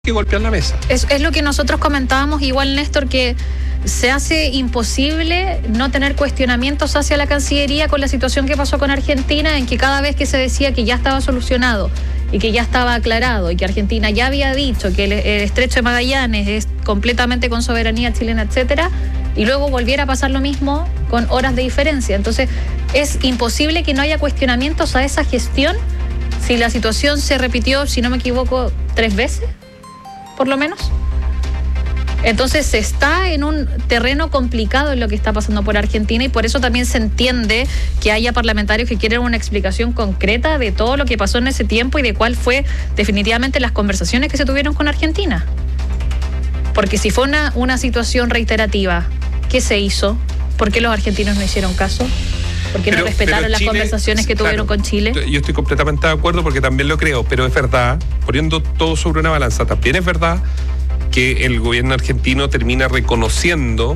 que golpear la mesa. Es lo que nosotros comentábamos igual, Néstor, que se hace imposible no tener cuestionamientos hacia la Cancillería con la situación que pasó con Argentina, en que cada vez que se decía que ya estaba solucionado y que ya estaba aclarado y que Argentina ya había dicho que el Estrecho de Magallanes es completamente con soberanía chilena, etcétera, y luego volviera a pasar lo mismo con horas de diferencia. Entonces, es imposible que no haya cuestionamientos a esa gestión si la situación se repitió, si no me equivoco, 3 veces. Por lo menos. Entonces se está en un terreno complicado en lo que está pasando por Argentina, y por eso también se entiende que haya parlamentarios que quieren una explicación concreta de todo lo que pasó en ese tiempo y de cuál fue definitivamente las conversaciones que se tuvieron con Argentina. Porque si fue una situación reiterativa, ¿qué se hizo? ¿Por qué los argentinos no hicieron caso? ¿Por qué no respetaron las conversaciones que tuvieron con Chile? Yo estoy completamente de acuerdo porque también lo creo, pero es verdad, poniendo todo sobre una balanza, también es verdad que el gobierno argentino termina reconociendo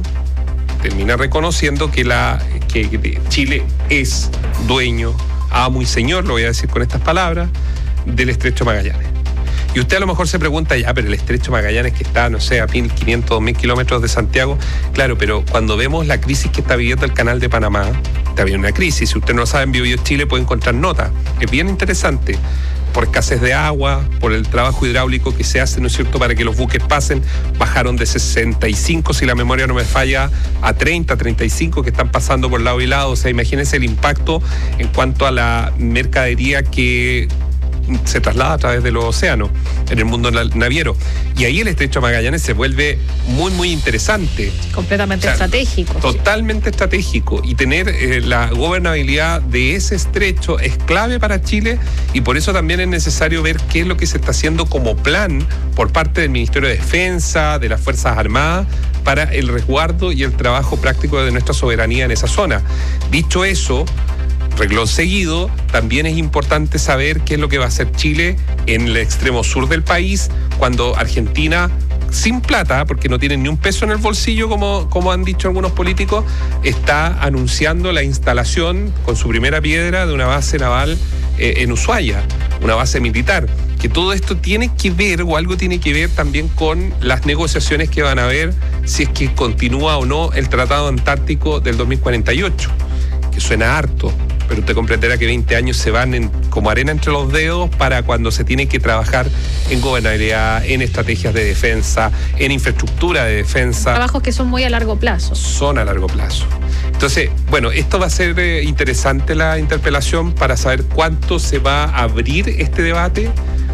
que Chile es dueño, amo y señor, lo voy a decir con estas palabras, del Estrecho de Magallanes. Y usted a lo mejor se pregunta, ya, pero el Estrecho de Magallanes que está, no sé, a 1.500, 2.000 kilómetros de Santiago, claro, pero cuando vemos la crisis que está viviendo el Canal de Panamá, está habiendo una crisis, si usted no lo sabe, en BioBio Chile puede encontrar notas, es bien interesante, por escasez de agua, por el trabajo hidráulico que se hace, ¿no es cierto?, para que los buques pasen, bajaron de 65, si la memoria no me falla, a 30, 35 que están pasando por lado y lado. O sea, imagínense el impacto en cuanto a la mercadería que se traslada a través de los océanos en el mundo naviero. Y ahí el Estrecho de Magallanes se vuelve muy, muy interesante. Completamente estratégico. Totalmente estratégico. Y tener la gobernabilidad de ese estrecho es clave para Chile, y por eso también es necesario ver qué es lo que se está haciendo como plan por parte del Ministerio de Defensa, de las Fuerzas Armadas, para el resguardo y el trabajo práctico de nuestra soberanía en esa zona. Dicho eso, renglón seguido, también es importante saber qué es lo que va a hacer Chile en el extremo sur del país, cuando Argentina, sin plata, porque no tienen ni un peso en el bolsillo, como han dicho algunos políticos, está anunciando la instalación con su primera piedra de una base naval en Ushuaia, una base militar. Que todo esto tiene que ver, o algo tiene que ver también con las negociaciones que van a haber si es que continúa o no el Tratado Antártico del 2048, que suena harto, pero usted comprenderá que 20 años se van como arena entre los dedos para cuando se tiene que trabajar en gobernabilidad, en estrategias de defensa, en infraestructura de defensa. Trabajos que son muy a largo plazo. Son a largo plazo. Entonces, bueno, esto va a ser interesante, la interpelación, para saber cuánto se va a abrir este debate.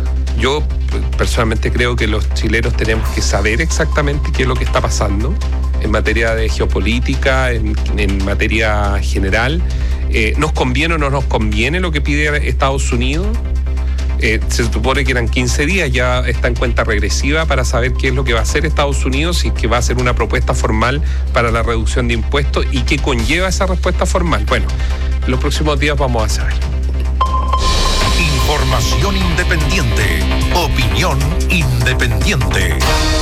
Yo personalmente creo que los chilenos tenemos que saber exactamente qué es lo que está pasando en materia de geopolítica, en materia general. ¿Nos conviene o no nos conviene lo que pide Estados Unidos? Se supone que eran 15 días, ya está en cuenta regresiva para saber qué es lo que va a hacer Estados Unidos, y que va a hacer una propuesta formal para la reducción de impuestos, y qué conlleva esa respuesta formal. Bueno, en los próximos días vamos a saber. Información independiente, opinión independiente.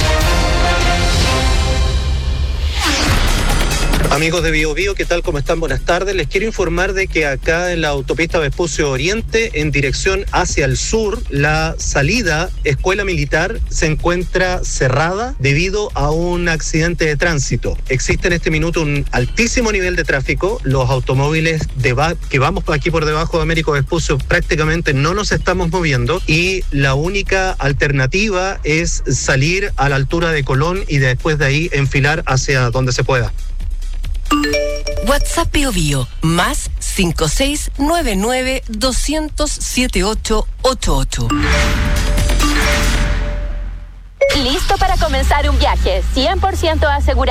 Amigos de BioBio, ¿qué tal? ¿Cómo están? Buenas tardes. Les quiero informar de que acá en la autopista Vespucio Oriente, en dirección hacia el sur, la salida Escuela Militar se encuentra cerrada debido a un accidente de tránsito. Existe en este minuto un altísimo nivel de tráfico. Los automóviles que vamos aquí por debajo de Américo Vespucio prácticamente no nos estamos moviendo, y la única alternativa es salir a la altura de Colón y después de ahí enfilar hacia donde se pueda. WhatsApp BioBio más 5699 200 7888. ¿Listo para comenzar un viaje 100% asegurado?